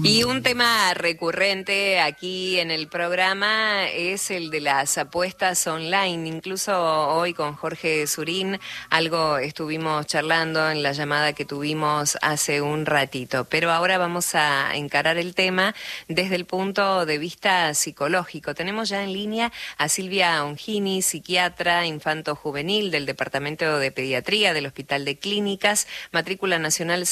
Y un tema recurrente aquí en el programa es el de las apuestas online. Incluso hoy con Jorge Surín algo estuvimos charlando en la llamada que tuvimos hace un ratito. Pero ahora vamos a encarar el tema desde el punto de vista psicológico. Tenemos ya en línea a Silvia Ongini, psiquiatra infanto-juvenil del Departamento de Pediatría del Hospital de Clínicas, matrícula nacional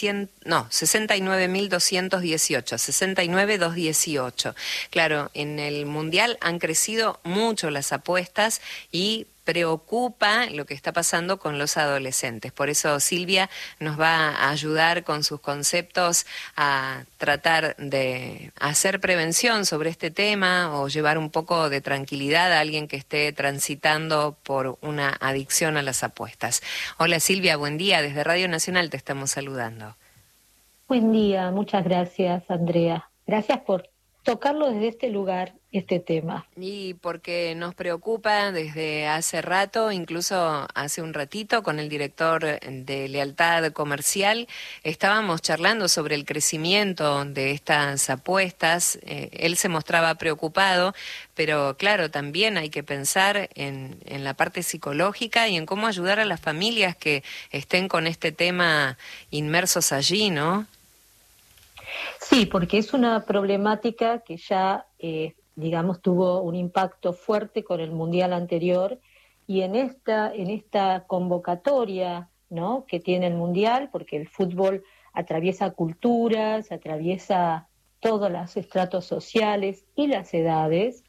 69218. Claro, en el Mundial han crecido mucho las apuestas y preocupa lo que está pasando con los adolescentes. Por eso Silvia nos va a ayudar con sus conceptos a tratar de hacer prevención sobre este tema o llevar un poco de tranquilidad a alguien que esté transitando por una adicción a las apuestas. Hola Silvia, buen día. Desde Radio Nacional te estamos saludando. Buen día, muchas gracias, Andrea. Gracias por tocarlo desde este lugar, este tema. Y porque nos preocupa desde hace rato, incluso hace un ratito con el director de Lealtad Comercial, estábamos charlando sobre el crecimiento de estas apuestas. Él se mostraba preocupado, pero claro, también hay que pensar en la parte psicológica y en cómo ayudar a las familias que estén con este tema inmersos allí, ¿no? Sí, porque es una problemática que ya, digamos, tuvo un impacto fuerte con el Mundial anterior y en esta convocatoria, ¿no?, que tiene el Mundial, porque el fútbol atraviesa culturas, atraviesa todos los estratos sociales y las edades,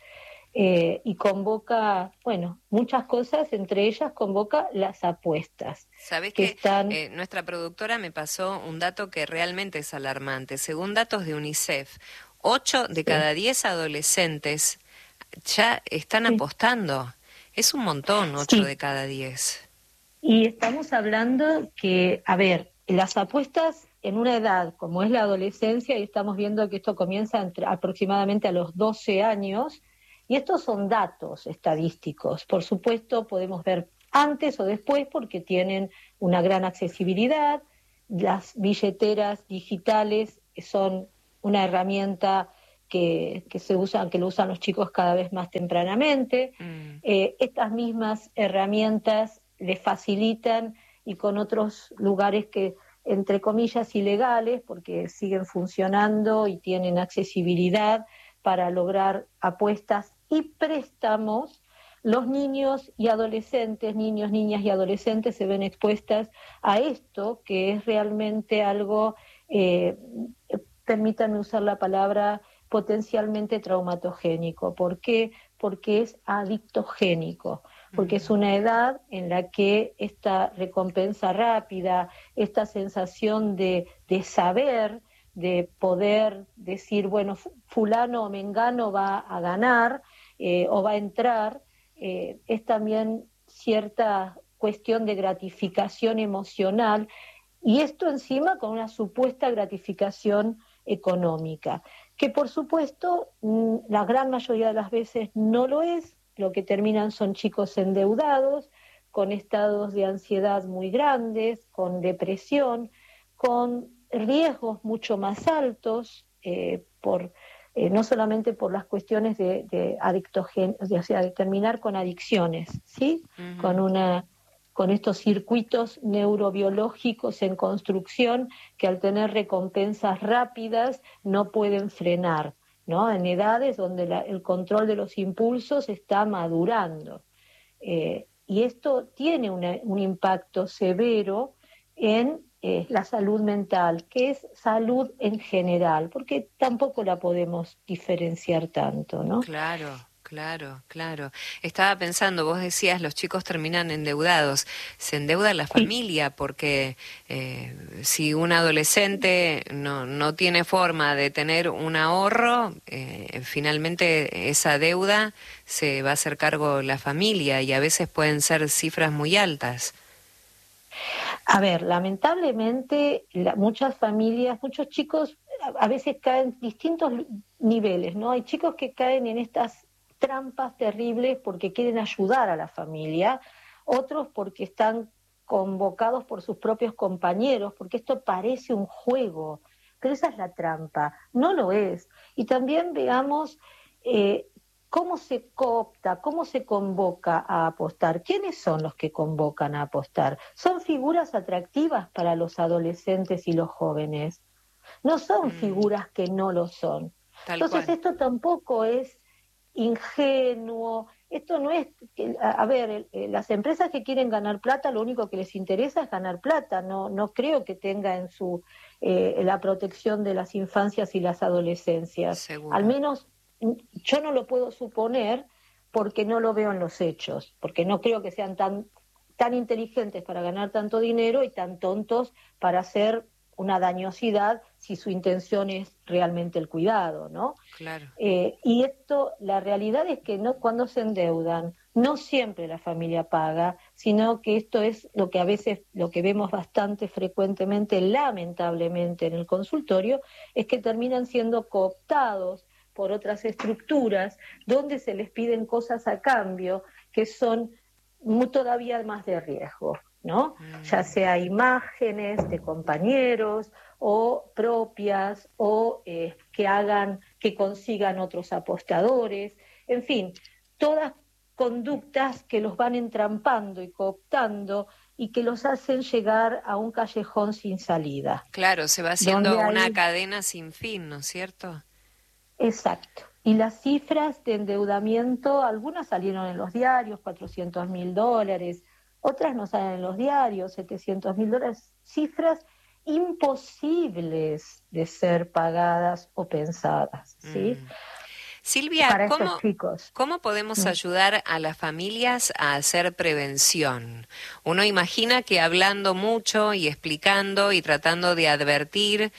y convoca, bueno, muchas cosas, entre ellas convoca las apuestas, Sabés que que están... nuestra productora me pasó un dato que realmente es alarmante. Según datos de UNICEF, 8 de Sí, cada 10 adolescentes ya están sí, apostando. Es un montón, 8 sí. de cada 10. Y estamos hablando que, a ver, las apuestas en una edad como es la adolescencia, y estamos viendo que esto comienza aproximadamente a los 12 años, y estos son datos estadísticos. Por supuesto, podemos ver antes o después porque tienen una gran accesibilidad. Las billeteras digitales son una herramienta que se usan, que lo usan los chicos cada vez más tempranamente. Mm. Estas mismas herramientas les facilitan, y con otros lugares que, entre comillas, ilegales, porque siguen funcionando y tienen accesibilidad para lograr apuestas y préstamos, los niños y adolescentes, niños, niñas y adolescentes se ven expuestas a esto, que es realmente algo, eh, permítanme usar la palabra, potencialmente traumatogénico. ¿Por qué? Porque es adictogénico, porque es una edad en la que esta recompensa rápida, esta sensación de saber, de poder decir, bueno, fulano o mengano va a ganar, o va a entrar, es también cierta cuestión de gratificación emocional, y esto encima con una supuesta gratificación económica, que por supuesto la gran mayoría de las veces no lo es. Lo que terminan son chicos endeudados, con estados de ansiedad muy grandes, con depresión, con riesgos mucho más altos, no solamente por las cuestiones o sea, de terminar con adicciones, ¿sí? Con Ujú. una con estos circuitos neurobiológicos en construcción que, al tener recompensas rápidas, no pueden frenar, ¿no? En edades donde el control de los impulsos está madurando. Y esto tiene un impacto severo en la salud mental, que es salud en general, porque tampoco la podemos diferenciar tanto, ¿no? Claro, claro, claro. Estaba pensando, vos decías, los chicos terminan endeudados. Se endeuda la Sí. familia porque si un adolescente no tiene forma de tener un ahorro, finalmente esa deuda se va a hacer cargo la familia y a veces pueden ser cifras muy altas. A ver, lamentablemente muchas familias, muchos chicos a veces caen en distintos niveles, ¿no? Hay chicos que caen en estas trampas terribles porque quieren ayudar a la familia, otros porque están convocados por sus propios compañeros, porque esto parece un juego, pero esa es la trampa, no lo es. Y también veamos cómo se coopta, cómo se convoca a apostar. ¿Quiénes son los que convocan a apostar? Son figuras atractivas para los adolescentes y los jóvenes. No son figuras que no lo son. Tal Entonces cual. esto tampoco es ingenuo, esto no es, a ver, las empresas que quieren ganar plata, lo único que les interesa es ganar plata, no creo que tenga en su la protección de las infancias y las adolescencias. Al Seguro. menos yo no lo puedo suponer porque no lo veo en los hechos, porque no creo que sean tan inteligentes para ganar tanto dinero y tan tontos para hacer una dañosidad si su intención es realmente el cuidado, ¿no? Claro. Y esto, la realidad es que no, cuando se endeudan, no siempre la familia paga, sino que esto es lo que a veces, lo que vemos bastante frecuentemente, lamentablemente en el consultorio, es que terminan siendo cooptados por otras estructuras donde se les piden cosas a cambio que son todavía más de riesgo, ¿no? Ya sea imágenes de compañeros o propias o que consigan otros apostadores, en fin, todas conductas que los van entrampando y cooptando y que los hacen llegar a un callejón sin salida, Claro, se va donde haciendo una hay, cadena sin fin, ¿no es cierto? exacto. Y las cifras de endeudamiento, algunas salieron en los diarios, $400.000, otras no salen en los diarios, $700.000, cifras imposibles de ser pagadas o pensadas, ¿sí? Silvia, Para estos chicos. ¿cómo podemos Mm. ayudar a las familias a hacer prevención? Uno imagina que hablando mucho y explicando y tratando de advertir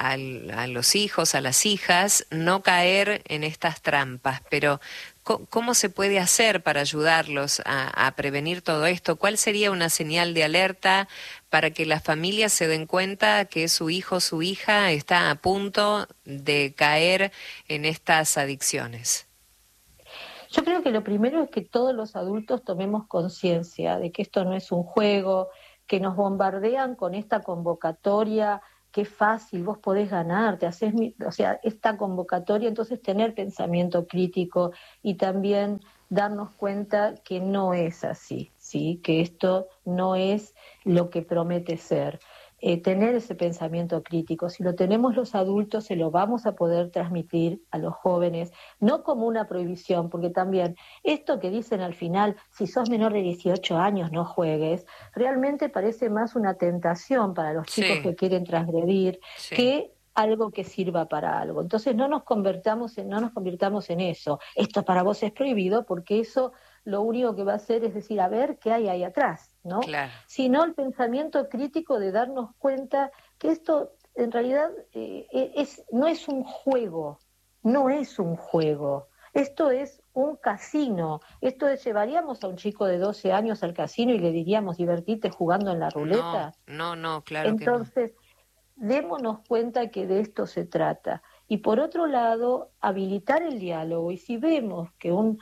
a los hijos, a las hijas, no caer en estas trampas, pero ¿cómo se puede hacer para ayudarlos a prevenir todo esto? ¿Cuál sería una señal de alerta para que las familias se den cuenta que su hijo o su hija está a punto de caer en estas adicciones? Yo creo que lo primero es que todos los adultos tomemos conciencia de que esto no es un juego, que nos bombardean con esta convocatoria, qué fácil, vos podés ganar, o sea, esta convocatoria, entonces tener pensamiento crítico y también darnos cuenta que no es así, ¿sí? Que esto no es lo que promete ser. Tener ese pensamiento crítico, si lo tenemos los adultos, se lo vamos a poder transmitir a los jóvenes no como una prohibición, porque también esto que dicen al final, si sos menor de 18 años no juegues, realmente parece más una tentación para los chicos Sí, que quieren transgredir sí. que algo que sirva para algo. Entonces no nos convirtamos en eso. Esto para vos es prohibido porque eso lo único que va a hacer es decir, a ver qué hay ahí atrás, ¿no? Claro. Sino el pensamiento crítico de darnos cuenta que esto en realidad no es un juego, no es un juego, esto es un casino. Esto es, llevaríamos a un chico de 12 años al casino y le diríamos, divertite jugando en la No, ruleta. no, no, claro que no. Entonces, démonos cuenta que de esto se trata. Y por otro lado, habilitar el diálogo. Y si vemos que un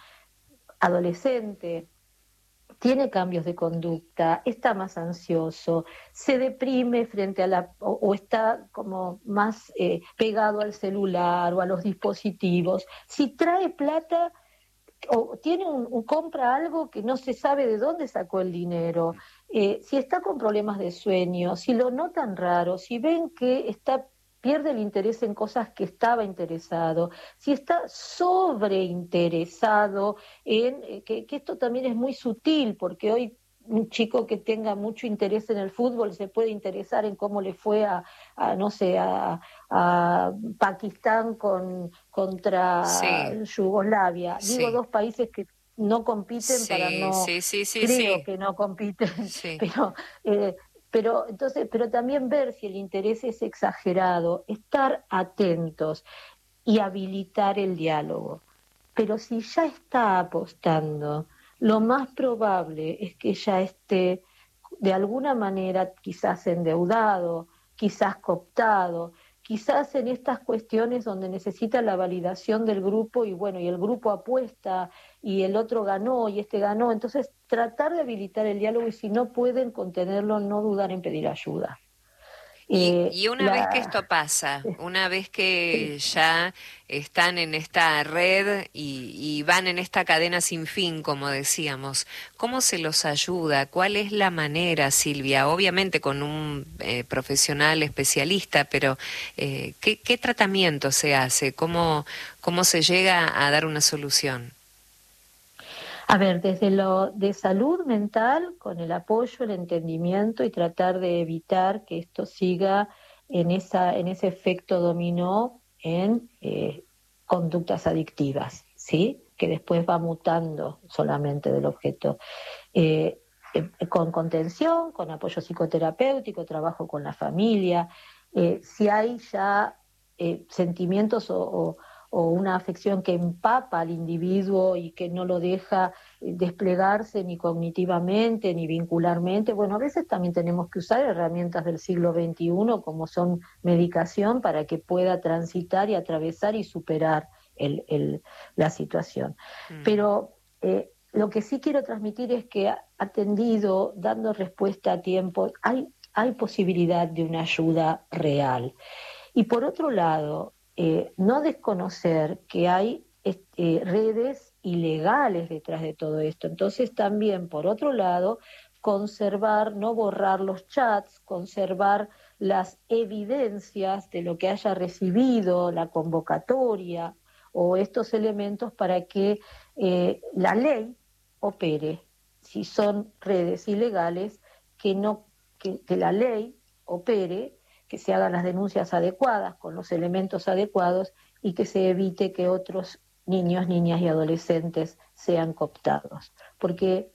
adolescente tiene cambios de conducta, está más ansioso, se deprime frente a o está como más pegado al celular o a los dispositivos. Si trae plata o tiene compra algo que no se sabe de dónde sacó el dinero, si está con problemas de sueño, si lo notan raro, si ven que pierde el interés en cosas que estaba interesado, si está sobreinteresado que esto también es muy sutil, porque hoy un chico que tenga mucho interés en el fútbol se puede interesar en cómo le fue no sé, a Pakistán contra Sí, Yugoslavia. Digo sí, dos países que no compiten para sí, no, sí, sí, sí, creo sí, que no compiten, sí. pero eh, pero también ver si el interés es exagerado, estar atentos y habilitar el diálogo. Pero si ya está apostando, lo más probable es que ya esté de alguna manera quizás endeudado, quizás cooptado, quizás en estas cuestiones donde necesita la validación del grupo y bueno, y el grupo apuesta y el otro ganó y este ganó, entonces tratar de habilitar el diálogo y si no pueden contenerlo, no dudar en pedir ayuda. Y una vez que esto pasa, una vez que ya están en esta red y van en esta cadena sin fin, como decíamos, ¿cómo se los ayuda? ¿Cuál es la manera, Silvia? Obviamente con un profesional especialista, pero ¿qué tratamiento se hace? ¿Cómo se llega a dar una solución? A ver, desde lo de salud mental, con el apoyo, el entendimiento y tratar de evitar que esto siga en ese efecto dominó en conductas adictivas, ¿sí? Que después va mutando solamente del objeto. Eh, con contención, con apoyo psicoterapéutico, trabajo con la familia. Si hay ya sentimientos o una afección que empapa al individuo y que no lo deja desplegarse ni cognitivamente ni vincularmente. Bueno, a veces también tenemos que usar herramientas del siglo XXI como son medicación para que pueda transitar y atravesar y superar la situación. Pero lo que sí quiero transmitir es que atendido, dando respuesta a tiempo, hay posibilidad de una ayuda real. Y por otro lado, no desconocer que hay redes ilegales detrás de todo esto. Entonces también, por otro lado, conservar, no borrar los chats, conservar las evidencias de lo que haya recibido, la convocatoria o estos elementos para que la ley opere. Si son redes ilegales, que, no, que la ley opere, que se hagan las denuncias adecuadas, con los elementos adecuados y que se evite que otros niños, niñas y adolescentes sean cooptados, porque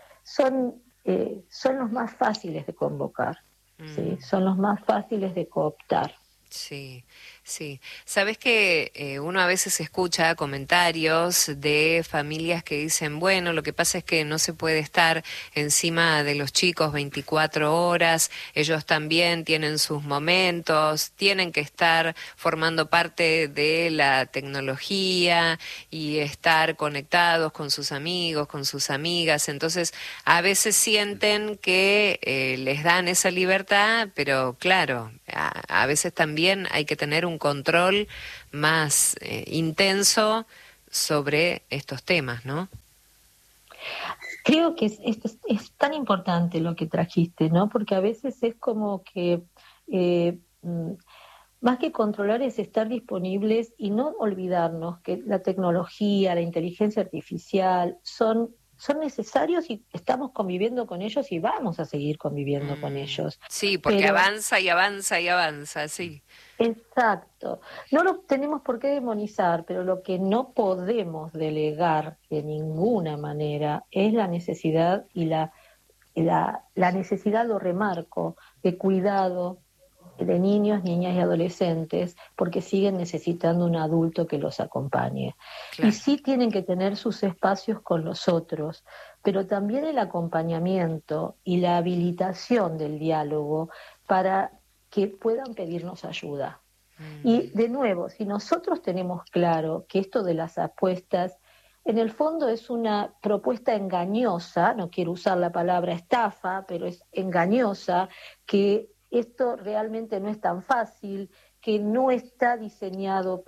son los más fáciles de convocar, ¿sí? Son los más fáciles de cooptar. Sí, sí. Sabes que uno a veces escucha comentarios de familias que dicen, bueno, lo que pasa es que no se puede estar encima de los chicos 24 horas, ellos también tienen sus momentos, tienen que estar formando parte de la tecnología y estar conectados con sus amigos, con sus amigas. Entonces, a veces sienten que les dan esa libertad, pero claro, a veces también hay que tener un control más intenso sobre estos temas, ¿no? Creo que es tan importante lo que trajiste, ¿no? Porque a veces es como que eh, mm, más que controlar es estar disponibles y no olvidarnos que la tecnología, la inteligencia artificial son necesarios y estamos conviviendo con ellos y vamos a seguir conviviendo con ellos. Sí, porque Pero avanza y avanza y avanza, sí. exacto. No lo tenemos por qué demonizar, pero lo que no podemos delegar de ninguna manera es la necesidad la necesidad, lo remarco, de cuidado de niños, niñas y adolescentes, porque siguen necesitando un adulto que los acompañe. Y Claro. sí tienen que tener sus espacios con los otros, pero también el acompañamiento y la habilitación del diálogo para que puedan pedirnos ayuda. Y de nuevo, si nosotros tenemos claro que esto de las apuestas en el fondo es una propuesta engañosa, no quiero usar la palabra estafa, pero es engañosa, que esto realmente no es tan fácil, que no está diseñado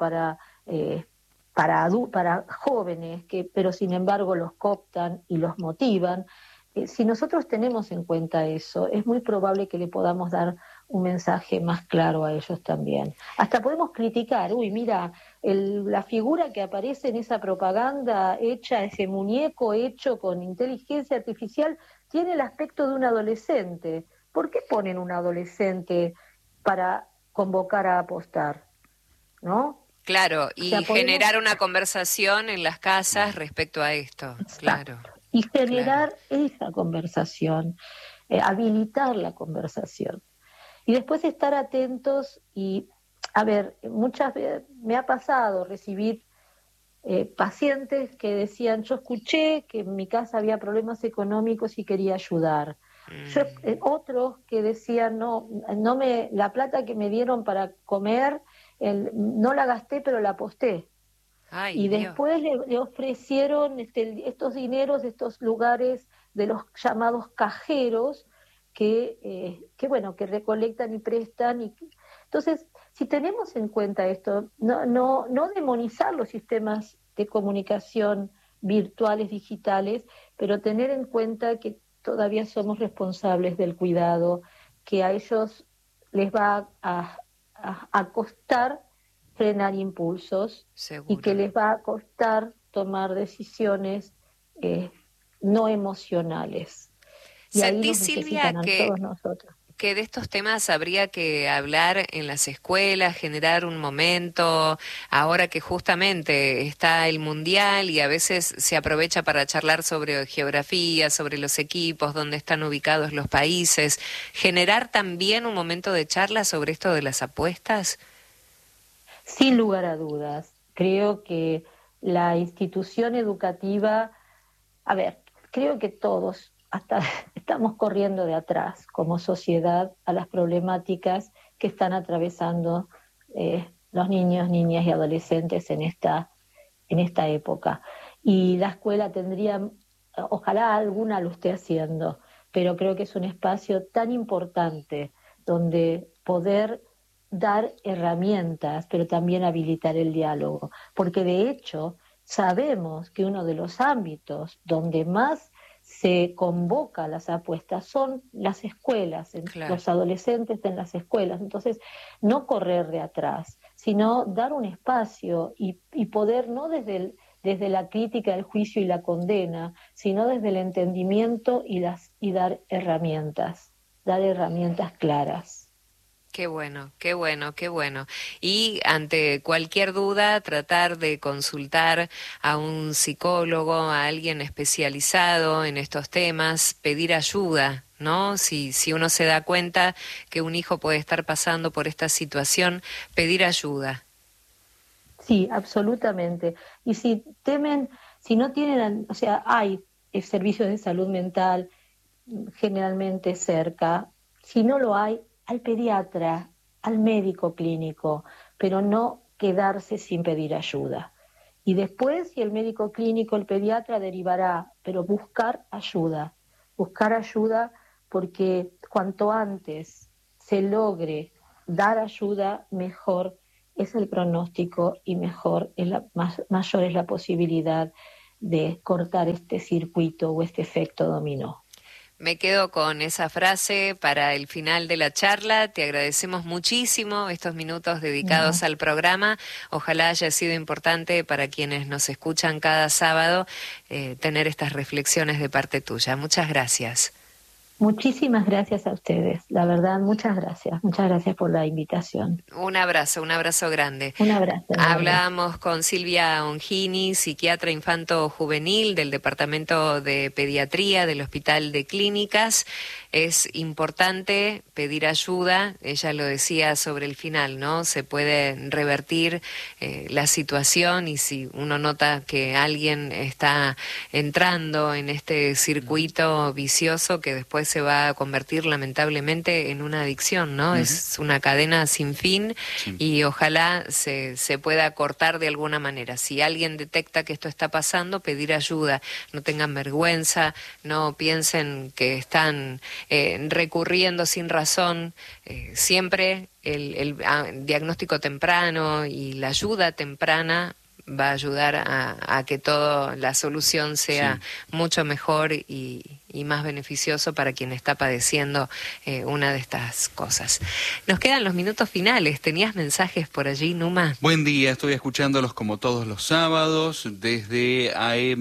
para jóvenes, pero sin embargo los cooptan y los motivan. Si nosotros tenemos en cuenta eso, es muy probable que le podamos dar un mensaje más claro a ellos también. Hasta podemos criticar, uy, mira, la figura que aparece en esa propaganda hecha, ese muñeco hecho con inteligencia artificial, tiene el aspecto de un adolescente. ¿Por qué ponen un adolescente para convocar a apostar? ¿No? Claro, O sea, y podemos... generar una conversación en las casas respecto a esto. Claro, Exacto. Y claro. generar esa conversación, habilitar la conversación. Y después estar atentos y, a ver, muchas veces me ha pasado recibir pacientes que decían, yo escuché que en mi casa había problemas económicos y quería ayudar. Otros que decían, no, la plata que me dieron para comer, no la gasté, pero la aposté. Ay, Y Dios. después le ofrecieron estos dineros de estos lugares de los llamados cajeros que recolectan y prestan. Entonces, si tenemos en cuenta esto, no demonizar los sistemas de comunicación virtuales, digitales, pero tener en cuenta que todavía somos responsables del cuidado, que a ellos les va a costar frenar impulsos. Seguro. Y que les va a costar tomar decisiones no emocionales. Y ahí ¿Sentís, nos Silvia, necesitan a todos nosotros. que de estos temas habría que hablar en las escuelas, generar un momento, ahora que justamente está el Mundial y a veces se aprovecha para charlar sobre geografía, sobre los equipos, dónde están ubicados los países, generar también un momento de charla sobre esto de las apuestas? Sin lugar a dudas, creo que la institución educativa, a ver, creo que todos hasta estamos corriendo de atrás como sociedad a las problemáticas que están atravesando los niños, niñas y adolescentes en esta época. Y la escuela tendría, ojalá alguna lo esté haciendo, pero creo que es un espacio tan importante donde poder dar herramientas, pero también habilitar el diálogo, porque de hecho sabemos que uno de los ámbitos donde más se convoca las apuestas son las escuelas, Claro. los adolescentes en las escuelas. Entonces, no correr de atrás, sino dar un espacio y poder, no desde la crítica, el juicio y la condena, sino desde el entendimiento y dar herramientas claras. Qué bueno, qué bueno, qué bueno. Y ante cualquier duda, tratar de consultar a un psicólogo, a alguien especializado en estos temas, pedir ayuda, ¿no? Si uno se da cuenta que un hijo puede estar pasando por esta situación, pedir ayuda. Sí, absolutamente. Y si no tienen, o sea, hay servicios de salud mental generalmente cerca. Si no lo hay, al pediatra, al médico clínico, pero no quedarse sin pedir ayuda. Y después, si el médico clínico, el pediatra derivará, pero buscar ayuda porque cuanto antes se logre dar ayuda, mejor es el pronóstico y mayor es la posibilidad de cortar este circuito o este efecto dominó. Me quedo con esa frase para el final de la charla. Te agradecemos muchísimo estos minutos dedicados al programa. Ojalá haya sido importante para quienes nos escuchan cada sábado tener estas reflexiones de parte tuya. Muchas gracias. Muchísimas gracias a ustedes, la verdad, muchas gracias por la invitación. Un abrazo grande. Un abrazo. Hablábamos con Silvia Ongini, psiquiatra infanto-juvenil del Departamento de Pediatría del Hospital de Clínicas. Es importante pedir ayuda, ella lo decía sobre el final, ¿no? Se puede revertir la situación y si uno nota que alguien está entrando en este circuito vicioso que después se va a convertir lamentablemente en una adicción, ¿no? Es una cadena sin fin y ojalá se pueda cortar de alguna manera. Si alguien detecta que esto está pasando, pedir ayuda, no tengan vergüenza, no piensen que están recurriendo sin razón, siempre el diagnóstico temprano y la ayuda temprana va a ayudar a que toda la solución sea mucho mejor y más beneficioso para quien está padeciendo una de estas cosas. Nos quedan los minutos finales. ¿Tenías mensajes por allí, Numa? Buen día, estoy escuchándolos como todos los sábados desde AM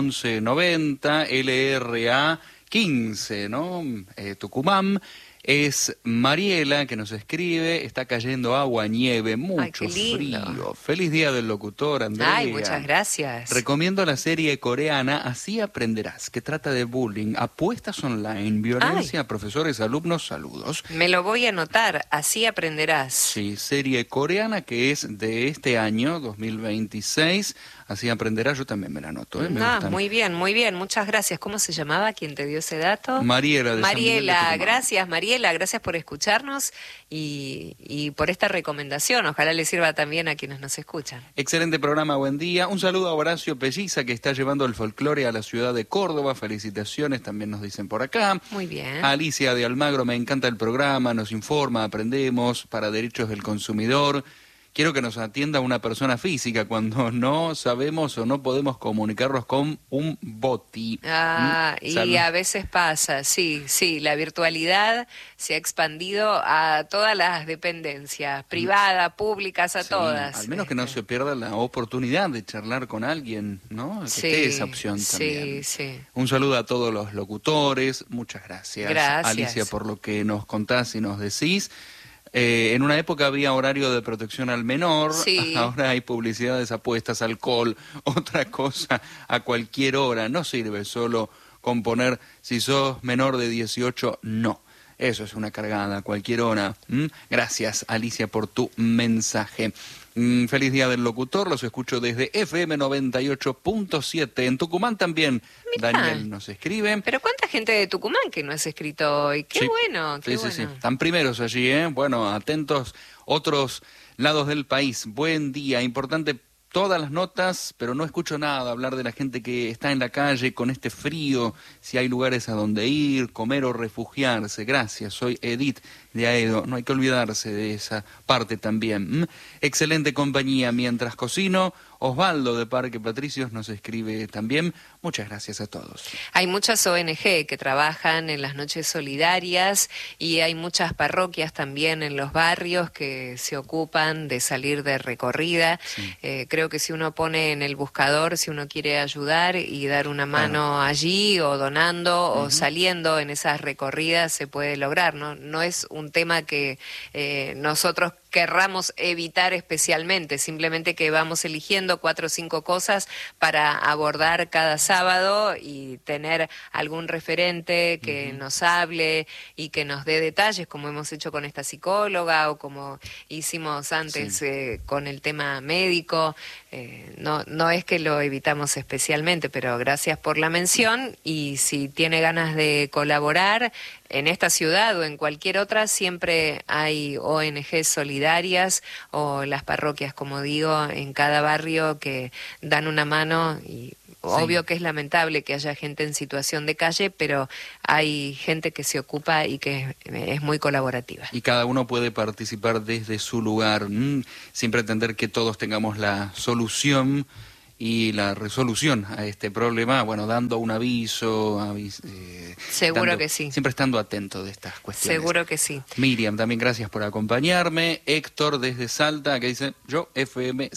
1190, LRA 15, ¿no? Tucumán. Es Mariela que nos escribe, está cayendo agua, nieve, mucho frío. Feliz día del locutor, Andrea. Ay, muchas gracias. Recomiendo la serie coreana Así Aprenderás, que trata de bullying, apuestas online, violencia a profesores, alumnos, saludos. Me lo voy a anotar, Así Aprenderás. Sí, serie coreana que es de este año, 2026. Así Aprenderás, yo también me la anoto. Muy bien, muchas gracias. ¿Cómo se llamaba quien te dio ese dato? Mariela de Mariela, gracias Mariela. Gabriela, gracias por escucharnos y por esta recomendación. Ojalá le sirva también a quienes nos escuchan. Excelente programa, buen día. Un saludo a Horacio Pelliza, que está llevando el folclore a la ciudad de Córdoba. Felicitaciones, también nos dicen por acá. Muy bien. Alicia de Almagro, me encanta el programa, nos informa, aprendemos para derechos del consumidor. Quiero que nos atienda una persona física cuando no sabemos o no podemos comunicarnos con un boti. Y a veces pasa, sí, la virtualidad se ha expandido a todas las dependencias, privadas, públicas, a todas. Al menos que no se pierda la oportunidad de charlar con alguien, ¿no? Que esté esa opción también. Sí. Un saludo a todos los locutores, muchas gracias. Gracias. Alicia, por lo que nos contás y nos decís. En una época había horario de protección al menor, ahora hay publicidades, apuestas, alcohol, otra cosa a cualquier hora. No sirve solo con poner si sos menor de 18, no. Eso es una cargada a cualquier hora. Gracias, Alicia, por tu mensaje. Feliz Día del Locutor, los escucho desde FM 98.7. En Tucumán también, mirá, Daniel nos escribe. Pero ¿cuánta gente de Tucumán que no has escrito hoy? Qué bueno, qué bueno. Sí. Están primeros allí, ¿eh? Bueno, atentos otros lados del país. Buen día, importante todas las notas, pero no escucho nada hablar de la gente que está en la calle con este frío, si hay lugares a donde ir, comer o refugiarse. Gracias, soy Edith de Aedo. No hay que olvidarse de esa parte también. Excelente compañía mientras cocino. Osvaldo de Parque Patricios nos escribe también. Muchas gracias a todos. Hay muchas ONG que trabajan en las noches solidarias y hay muchas parroquias también en los barrios que se ocupan de salir de recorrida. Sí. Creo que si uno pone en el buscador, si uno quiere ayudar y dar una mano allí o donando o saliendo en esas recorridas, se puede lograr, ¿no? No es un tema que nosotros querramos evitar especialmente, simplemente que vamos eligiendo 4 o 5 cosas para abordar cada sábado y tener algún referente que nos hable y que nos dé detalles, como hemos hecho con esta psicóloga o como hicimos antes con el tema médico. No es que lo evitamos especialmente, pero gracias por la mención, y si tiene ganas de colaborar en esta ciudad o en cualquier otra, siempre hay ONG solidarias o las parroquias, como digo, en cada barrio que dan una mano. Y obvio que es lamentable que haya gente en situación de calle, pero hay gente que se ocupa y que es muy colaborativa. Y cada uno puede participar desde su lugar, sin pretender que todos tengamos la solución y la resolución a este problema, bueno, dando un aviso, seguro que sí. Siempre estando atento de estas cuestiones. Seguro que sí. Miriam, también gracias por acompañarme. Héctor desde Salta, que dice, yo FM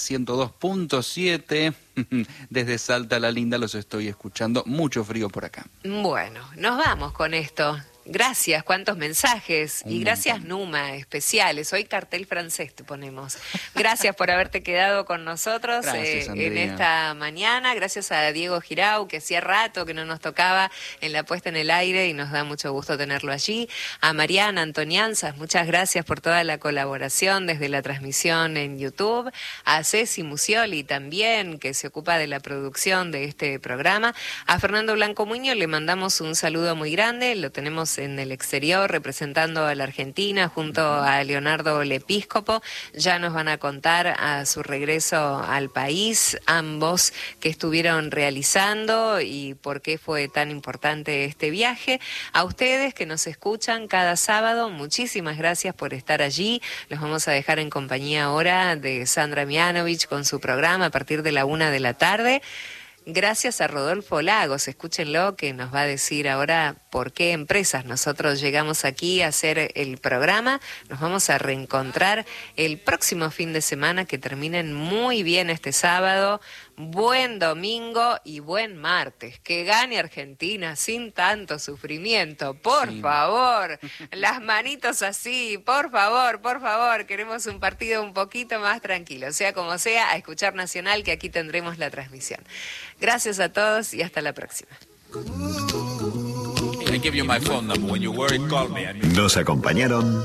102.7, desde Salta la Linda los estoy escuchando, mucho frío por acá. Bueno, nos vamos con esto. Gracias, cuántos mensajes. Y gracias, Numa, especiales. Hoy cartel francés te ponemos. Gracias por haberte quedado con nosotros en esta mañana. Gracias a Diego Girau, que hacía rato que no nos tocaba en la puesta en el aire y nos da mucho gusto tenerlo allí. A Mariana Antonianzas, muchas gracias por toda la colaboración desde la transmisión en YouTube. A Ceci Musioli también, que se ocupa de la producción de este programa. A Fernando Blanco Muñoz le mandamos un saludo muy grande. Lo tenemos en el exterior representando a la Argentina junto a Leonardo Lepíscopo. Ya nos van a contar a su regreso al país ambos que estuvieron realizando y por qué fue tan importante este viaje. A ustedes que nos escuchan cada sábado, muchísimas gracias por estar allí. Los vamos a dejar en compañía ahora de Sandra Mianovich con su programa a partir de la 1 de la tarde. Gracias a Rodolfo Lagos, escúchenlo, que nos va a decir ahora por qué empresas nosotros llegamos aquí a hacer el programa. Nos vamos a reencontrar el próximo fin de semana, que terminen muy bien este sábado. Buen domingo y buen martes. Que gane Argentina sin tanto sufrimiento. Por favor, las manitos así, por favor. Queremos un partido un poquito más tranquilo. Sea como sea, a escuchar Nacional, que aquí tendremos la transmisión. Gracias a todos y hasta la próxima. Nos acompañaron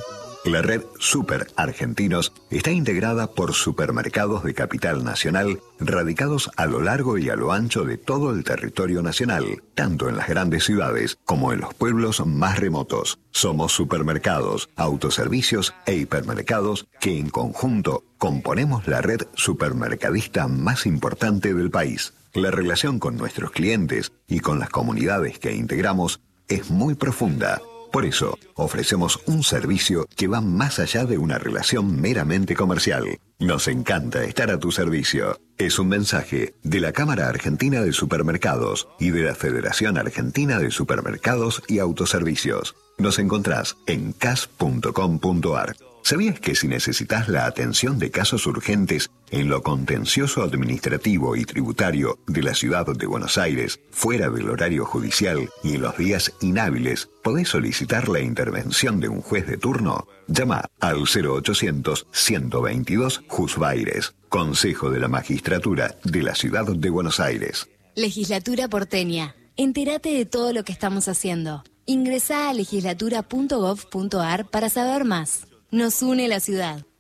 La red Super Argentinos está integrada por supermercados de capital nacional radicados a lo largo y a lo ancho de todo el territorio nacional, tanto en las grandes ciudades como en los pueblos más remotos. Somos supermercados, autoservicios e hipermercados que en conjunto componemos la red supermercadista más importante del país. La relación con nuestros clientes y con las comunidades que integramos es muy profunda. Por eso, ofrecemos un servicio que va más allá de una relación meramente comercial. Nos encanta estar a tu servicio. Es un mensaje de la Cámara Argentina de Supermercados y de la Federación Argentina de Supermercados y Autoservicios. Nos encontrás en cas.com.ar. ¿Sabías que si necesitas la atención de casos urgentes en lo contencioso administrativo y tributario de la ciudad de Buenos Aires, fuera del horario judicial y en los días inhábiles, podés solicitar la intervención de un juez de turno? Llama al 0800-122 Jusbaires, Consejo de la Magistratura de la Ciudad de Buenos Aires. Legislatura porteña. Entérate de todo lo que estamos haciendo. Ingresá a legislatura.gov.ar para saber más. Nos une la ciudad.